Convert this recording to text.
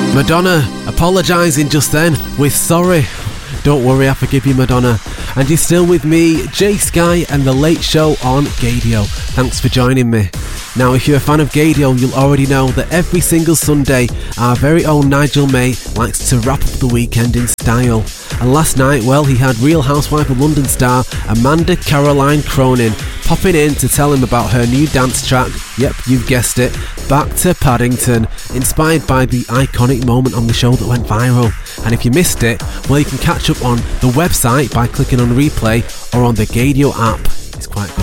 Madonna apologising just then with Sorry. Don't worry, I forgive you, Madonna. And you're still with me, Jay Sky, and The Late Show on Gaydio. Thanks for joining me. Now, if you're a fan of Gaydio, you'll already know that every single Sunday, our very own Nigel May likes to wrap up the weekend in style. And last night, well, he had Real Housewife of London star Amanda Caroline Cronin popping in to tell him about her new dance track, yep, you've guessed it, Back to Paddington, inspired by the iconic moment on the show that went viral. And if you missed it, well, you can catch up on the website by clicking on replay or on the Gaydio app. It's quite good.